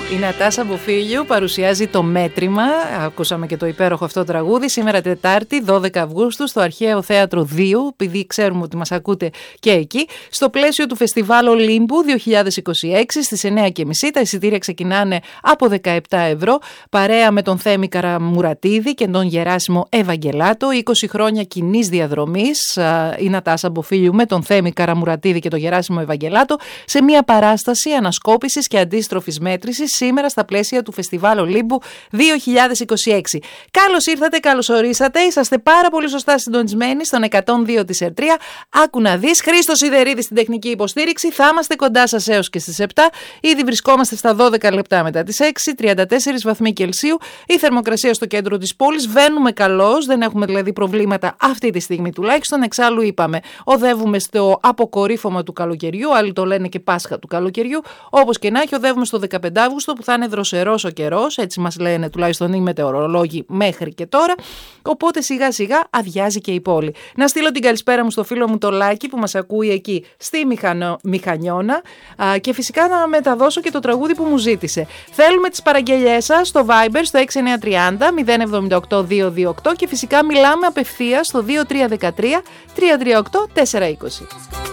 Η Νατάσα Μποφίλιου παρουσιάζει το μέτρημα. Ακούσαμε και το υπέροχο αυτό τραγούδι. Σήμερα Τετάρτη, 12 Αυγούστου, στο Αρχαίο Θέατρο 2, επειδή ξέρουμε ότι μας ακούτε και εκεί, στο πλαίσιο του Φεστιβάλ Ολύμπου 2026, στις 9.30. Τα εισιτήρια ξεκινάνε από 17 ευρώ. Παρέα με τον Θέμη Καραμουρατίδη και τον Γεράσιμο Ευαγγελάτο. 20 χρόνια κοινής διαδρομής. Η Νατάσα Μποφίλιου με τον Θέμη Καραμουρατίδη και τον Γεράσιμο Ευαγγελάτο σε μια παράσταση ανασκόπησης και αντίστροφης μέτρησης σήμερα στα πλαίσια του Φεστιβάλ Ολύμπου 2026. Καλώς ήρθατε, καλώς ορίσατε. Είσαστε πάρα πολύ σωστά συντονισμένοι στον 102 της ΕΡΤΡΙΑ. Άκου να δεις. Χρήστος Σιδερίδης στην τεχνική υποστήριξη. Θα είμαστε κοντά σας έως και στις 7. Ήδη βρισκόμαστε στα 12 λεπτά μετά τις 6. 34 βαθμοί Κελσίου. Η θερμοκρασία στο κέντρο της πόλης. Βαίνουμε καλώς. Δεν έχουμε δηλαδή προβλήματα αυτή τη στιγμή τουλάχιστον. Εξάλλου είπαμε, οδεύουμε στο αποκορύφωμα του καλοκαιριού. Άλλοι το λένε και Πάσχα του καλοκαιριού. Όπως και να έχει, οδεύουμε στο 15 Αύγουστο που θα είναι δροσερός ο καιρός. Έτσι μας λένε τουλάχιστον οι μετεωρολόγοι μέχρι και τώρα. Οπότε σιγά σιγά αδειάζει και η πόλη. Να στείλω την καλησπέρα μου στο φίλο μου το Λάκη που μας ακούει εκεί στη Μηχανιώνα και φυσικά να μεταδώσω και το τραγούδι που μου ζήτησε. Θέλουμε τις παραγγελιές σας στο Viber στο 6930 078 228 και φυσικά μιλάμε απευθείας στο 2313 338 420.